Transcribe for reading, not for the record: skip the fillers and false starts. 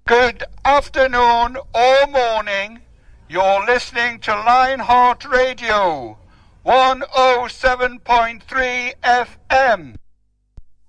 Good afternoon or morning. You're listening to Lionheart Radio 107.3 FM.